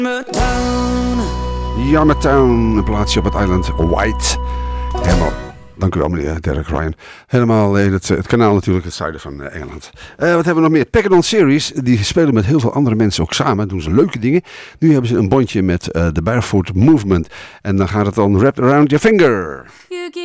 Yarmouthtown, een plaatsje op het eiland White. Helemaal, dank u wel meneer Derek Ryan. Helemaal in het kanaal natuurlijk, het zuiden van Engeland. Wat hebben we nog meer? Pack It On Series, die spelen met heel veel andere mensen ook samen. Doen ze leuke dingen. Nu hebben ze een bondje met de Barefoot Movement. En dan gaat het dan Wrapped Around Your Finger.